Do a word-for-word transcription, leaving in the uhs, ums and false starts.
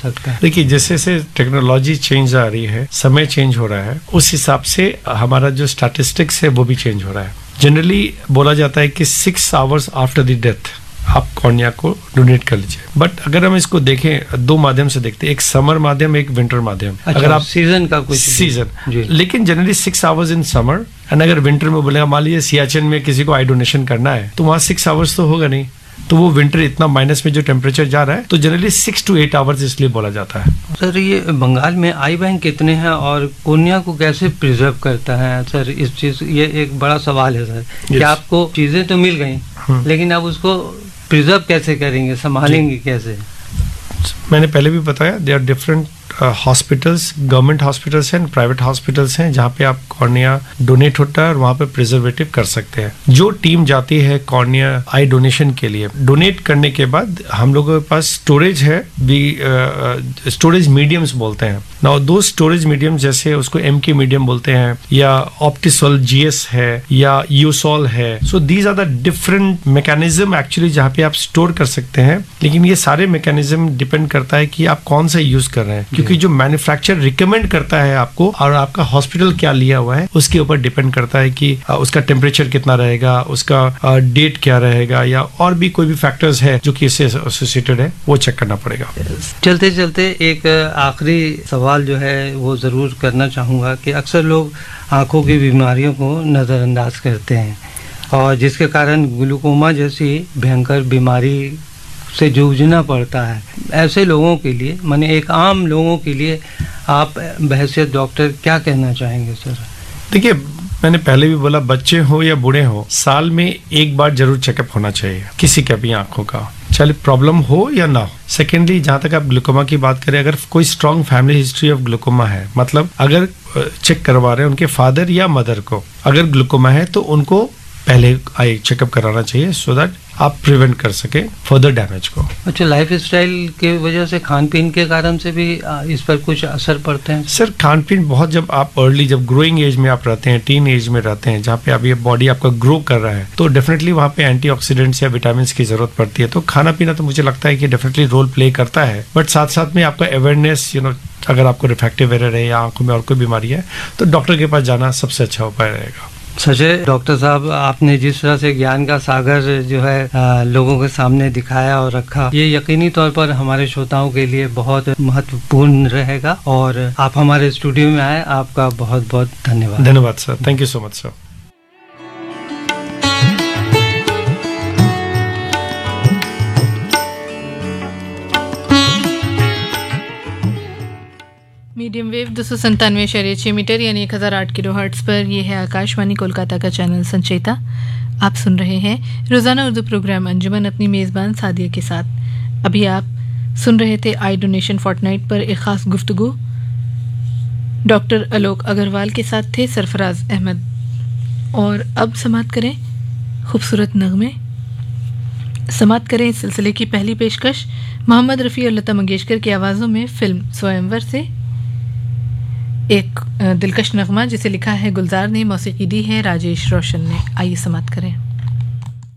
सकता है? देखिए, जैसे जैसे टेक्नोलॉजी चेंज आ रही है, समय चेंज हो रहा है, उस हिसाब से हमारा जो स्टैटिस्टिक्स है वो भी चेंज हो रहा है। जनरली बोला जाता है कि six hours after the death आप कॉर्निया को डोनेट कर लीजिए, बट अगर हम इसको देखें दो माध्यम से देखते हैं, एक समर माध्यम, एक विंटर माध्यम। अच्छा, अगर आप सीजन का कुछ सीजन, लेकिन generally six hours in summer, and अगर विंटर में बोलेगा मान लीजिए सियाचिन में किसी को आई डोनेशन करना है तो वहां सिक्स आवर्स तो होगा नहीं, तो वो विंटर इतना माइनस में जो टेम्परेचर जा रहा है, तो generally six to eight hours इसलिए बोला जाता है। सर, ये बंगाल में आई बैंक कितने हैं और कॉर्निया को कैसे प्रिजर्व करता है सर? इस चीज, ये एक बड़ा सवाल है सर कि आपको चीजें तो मिल गई लेकिन आप उसको प्रिजर्व कैसे करेंगे, संभालेंगे कैसे? मैंने पहले भी बताया, they are different hospitals, government hospitals हैं, प्राइवेट हॉस्पिटल्स हैं, जहाँ पे आप कॉर्निया डोनेट होता है और वहाँ पे प्रिजर्वेटिव कर सकते हैं। जो टीम जाती है कॉर्निया आई डोनेशन के लिए, डोनेट करने के बाद हम लोगों के पास स्टोरेज है, भी स्टोरेज मीडियम्स बोलते हैं। नाउ दो स्टोरेज मीडियम, जैसे उसको एम के मीडियम बोलते हैं, या ऑप्टिसोल जीएस है, या यूसोल है। So these are the different mechanism actually जहाँ पे आप स्टोर कर सकते हैं, लेकिन ये सारे मैकेनिज्म डिपेंड करता है कि आप कौन सा यूज कर रहे हैं, क्योंकि जो मैन्युफैक्चर रिकमेंड करता है आपको और आपका हॉस्पिटल क्या लिया हुआ है उसके ऊपर डिपेंड करता है कि उसका टेम्परेचर कितना रहेगा, उसका डेट क्या रहेगा, या और भी कोई भी फैक्टर्स है जो कि इससे एसोसिएटेड है, वो चेक करना पड़ेगा। चलते चलते एक आखिरी सवाल जो है वो जरूर करना चाहूंगा कि अक्सर लोग आंखों की बीमारियों को नजरअंदाज करते हैं और जिसके कारण ग्लूकोमा जैसी भयंकर बीमारी से जूझना पड़ता है। ऐसे लोगों के लिए, माने एक आम लोगों के लिए आप बहैसियत डॉक्टर क्या कहना चाहेंगे सर? देखिए, मैंने पहले भी बोला, बच्चे हो या बूढ़े हो, साल में एक बार जरूर चेकअप होना चाहिए किसी का भी आंखों का, चाहे प्रॉब्लम हो या ना हो। सेकेंडली, जहाँ तक आप ग्लूकोमा की बात करें, अगर कोई strong family history of glaucoma है, मतलब अगर चेक करवा रहे हैं उनके फादर या मदर को अगर ग्लूकोमा है, तो उनको पहले आई चेकअप कराना चाहिए, सो दैट आप प्रिवेंट कर सके फर्दर डैमेज को। अच्छा, लाइफ स्टाइल के वजह से, खान पीन के कारण से भी इस पर कुछ असर पड़ते हैं? सर, खान पीन बहुत, जब आप अर्ली, जब ग्रोइंग एज में आप रहते हैं, टीन एज में रहते हैं, जहाँ पे आप ये बॉडी आपका ग्रो कर रहा है, तो डेफिनेटली वहाँ पे एंटीऑक्सीडेंट्स या विटामिन की जरूरत पड़ती है। तो खाना पीना तो मुझे लगता है कि डेफिनेटली रोल प्ले करता है, बट साथ साथ में आपका अवेयरनेस, यू नो, अगर आपको रिफ्रैक्टिव एरर है या आंखों में और कोई बीमारी है तो डॉक्टर के पास जाना सबसे अच्छा उपाय रहेगा। सच है डॉक्टर साहब, आपने जिस तरह से ज्ञान का सागर जो है आ, लोगों के सामने दिखाया और रखा, ये यकीनी तौर पर हमारे श्रोताओं के लिए बहुत महत्वपूर्ण रहेगा। और आप हमारे स्टूडियो में आए, आपका बहुत बहुत धन्यवाद। धन्यवाद sir, thank you so much sir. Medium wave दो सौ संतानवे शरीय छः मीटर यानी एक हज़ार आठ किलो हर्ट्स पर यह है आकाशवाणी कोलकाता का चैनल संचेता। आप सुन रहे हैं रोज़ाना उर्दू प्रोग्राम अंजुमन अपनी मेज़बान सादिया के साथ। अभी आप सुन रहे थे आई डोनेशन फोर्टनाइट पर एक ख़ास गुफ्तगू डॉक्टर आलोक अग्रवाल के साथ थे सरफराज अहमद। और अब समात करें खूबसूरत नगमे, समात करें इस सिलसिले की पहली पेशकश मोहम्मद रफ़ी और लता मंगेशकर की आवाज़ों में फिल्म स्वयंवर से एक दिलकश नगमा जिसे लिखा है गुलजार ने, मौसीकी दी है राजेश रोशन ने। आइए समात करें।